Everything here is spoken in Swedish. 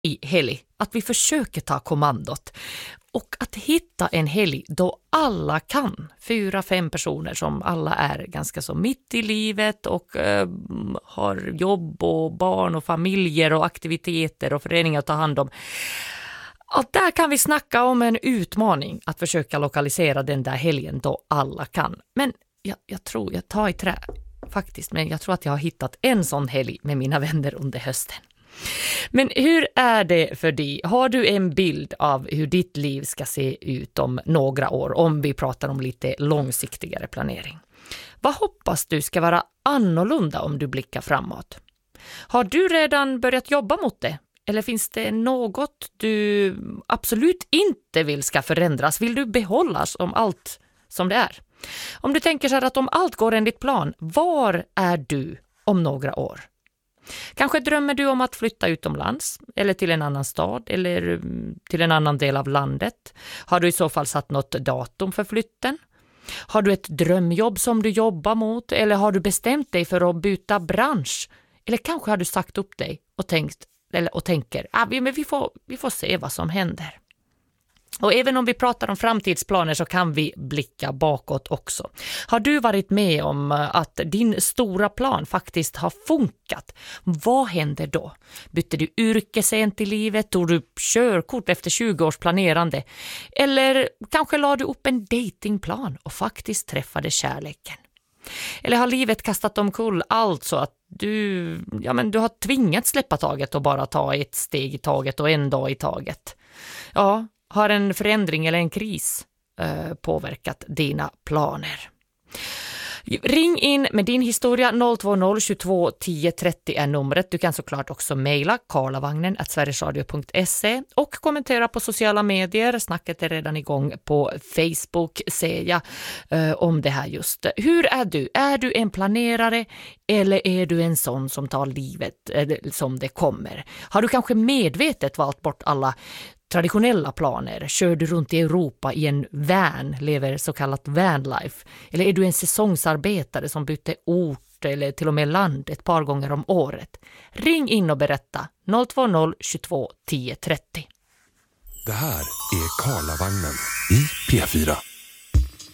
i helg, att vi försöker ta kommandot och att hitta en helg då alla kan. 4-5 personer som alla är ganska så mitt i livet och har jobb och barn och familjer och aktiviteter och föreningar att ta hand om. Och där kan vi snacka om en utmaning att försöka lokalisera den där helgen då alla kan. Men jag tror, jag tar i trä faktiskt, men jag tror att jag har hittat en sån helg med mina vänner under hösten. Men hur är det för dig? Har du en bild av hur ditt liv ska se ut om några år, om vi pratar om lite långsiktigare planering? Vad hoppas du ska vara annorlunda om du blickar framåt? Har du redan börjat jobba mot det? Eller finns det något du absolut inte vill ska förändras? Vill du behållas om allt som det är? Om du tänker så här att om allt går enligt plan, var är du om några år? Kanske drömmer du om att flytta utomlands eller till en annan stad eller till en annan del av landet. Har du i så fall satt något datum för flytten? Har du ett drömjobb som du jobbar mot eller har du bestämt dig för att byta bransch? Eller kanske har du sagt upp dig och tänker men vi får se vad som händer. Och även om vi pratar om framtidsplaner så kan vi blicka bakåt också. Har du varit med om att din stora plan faktiskt har funkat? Vad händer då? Bytte du yrke sent i livet? Tog du körkort efter 20 års planerande? Eller kanske la du upp en datingplan och faktiskt träffade kärleken? Eller har livet kastat omkull allt så att du har tvingats släppa taget och bara ta ett steg i taget och en dag i taget? Ja, har en förändring eller en kris påverkat dina planer? Ring in med din historia. 020 22 10 30 är numret. Du kan såklart också mejla karlavagnen@sverigesradio.se och kommentera på sociala medier. Snacket är redan igång på Facebook, ser jag, om det här just. Hur är du? Är du en planerare eller är du en sån som tar livet som det kommer? Har du kanske medvetet valt bort alla traditionella planer? Kör du runt i Europa i en van, lever så kallat vanlife? Eller är du en säsongsarbetare som byter ort eller till och med land ett par gånger om året? Ring in och berätta. 020 22 10 30. Det här är Karlavagnen i P4.